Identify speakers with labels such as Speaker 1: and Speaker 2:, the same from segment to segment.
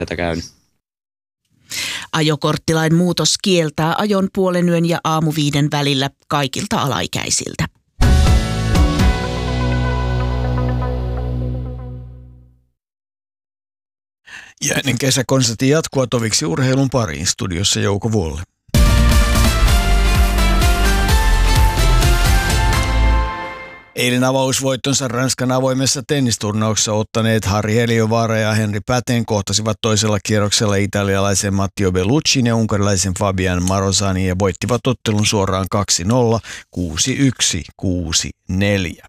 Speaker 1: tätä käynyt.
Speaker 2: Ajokorttilain muutos kieltää ajon puolen yön ja aamu 5 välillä kaikilta alaikäisiltä.
Speaker 3: Ja ennen kesäkonsertin jatkua toviksi urheilun pariin, studiossa Jouko Vuolle. Eilen avausvoittonsa Ranskan avoimessa tennisturnauksessa ottaneet Harri Heliövaara ja Henri Päten kohtasivat toisella kierroksella italialaisen Matteo Belluccin ja unkarilaisen Fabian Marosanin ja voittivat ottelun suoraan 2-0, 6-1, 6-4.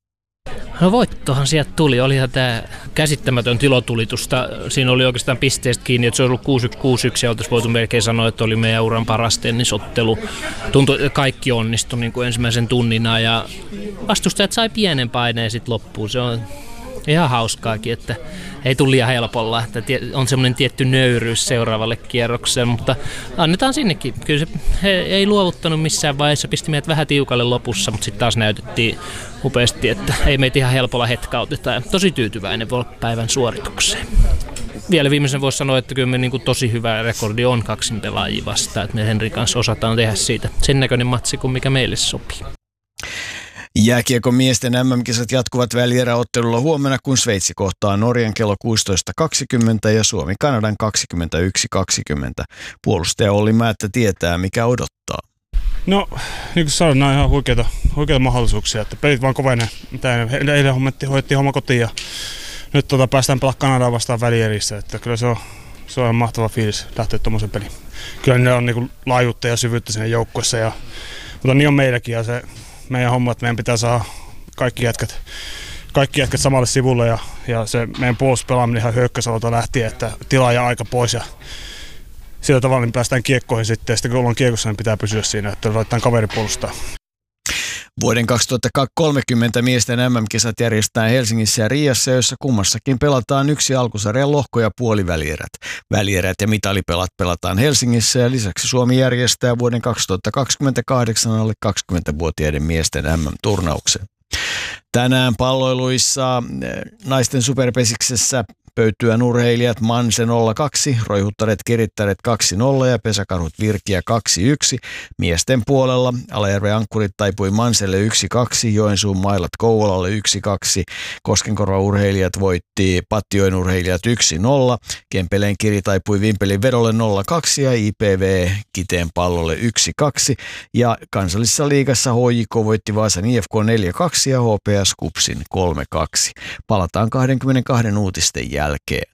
Speaker 4: No voittohan sieltä tuli. Olihan tämä käsittämätön tilotulitusta. Siinä oli oikeastaan pisteestä kiinni, että se olisi ollut 6-1 ja oltaisiin voitu melkein sanoa, että oli meidän uran paras tennisottelu. Tuntui, että kaikki onnistui niin kuin ensimmäisen tunnina ja vastustajat sai pienen paineen sitten loppuun. Se on ihan hauskaakin, että ei tule liian helpolla, että on semmoinen tietty nöyryys seuraavalle kierrokselle, mutta annetaan sinnekin. Kyllä se he ei luovuttanut missään vaiheessa, pisti meidät vähän tiukalle lopussa, mutta sitten taas näytettiin upeasti, että ei meitä ihan helpolla hetkauteta ja tosi tyytyväinen päivän suoritukseen. Vielä viimeisen voisi sanoa, että kyllä me niin kuin tosi hyvä rekordi on kaksin pelaajia vastaan, että me Henri kanssa osataan tehdä siitä sen näköinen matsi kuin mikä meille sopii.
Speaker 3: Jääkiekon miesten MM-kisat jatkuvat välieräottelulla huomenna, kun Sveitsi kohtaa Norjan kello 16.20 ja Suomi Kanadan 21.20. Puolustaja Olli Määttä tietää, mikä odottaa.
Speaker 5: No, niin kuin sanoin, nämä on ihan huikeita mahdollisuuksia, että pelit vaan kovenee. Eilen hoidettiin homma kotiin ja nyt päästään pelaamaan Kanadaa vastaan välierissä, että kyllä se on mahtava fiilis lähteä tuommoisen peliin. Kyllä ne on niin kuin laajuutta ja syvyyttä siinä joukkueessa, mutta niin on meilläkin ja se meidän homma, että meidän pitää saada kaikki jätkät samalle sivulle ja se meidän puolustuspelaaminen ihan hyökkäysalalta lähtien, että tilaa ja aika pois ja sillä tavalla niin päästään kiekkoihin sitten ja sitten kun ollaan kiekossa, niin pitää pysyä siinä, että laitetaan kaveri puolustaa.
Speaker 3: Vuoden 2030 miesten MM-kisat järjestetään Helsingissä ja Riassa, joissa kummassakin pelataan yksi alkusarjan lohko- ja puolivälierät. Välierät ja mitalipelat pelataan Helsingissä ja lisäksi Suomi järjestää vuoden 2028 alle 20-vuotiaiden miesten MM-turnauksen. Tänään palloiluissa naisten superpesiksessä pöytyän urheilijat Manse 0-2, Roihuttaret Kirittäret 2-0 ja Pesäkarhut Virkiä 2-1. Miesten puolella Alajärven Ankkurit taipui Manselle 1-2, Joensuun Mailat Kouvolalle 1-2, Koskenkorvan urheilijat voitti Patjoen urheilijat 1-0, Kempeleen Kiri taipui Vimpelin Vedolle 0-2 ja IPV Kiteen Pallolle 1-2 ja kansallisessa liigassa HJK voitti Vaasan IFK 4-2 ja HPS Kupsin 3-2. Palataan 22 uutisten jälkeen.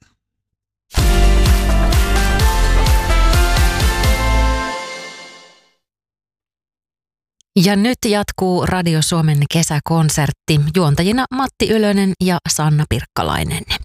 Speaker 6: Ja nyt jatkuu Radio Suomen kesäkonsertti. Juontajina Matti Ylönen ja Sanna Pirkkalainen.